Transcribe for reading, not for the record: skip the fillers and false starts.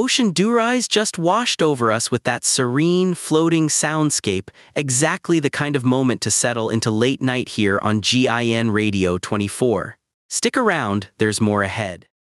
Ocean Durais just washed over us with that serene, floating soundscape, exactly the kind of moment to settle into late night here on GIN Radio 24. Stick around, there's more ahead.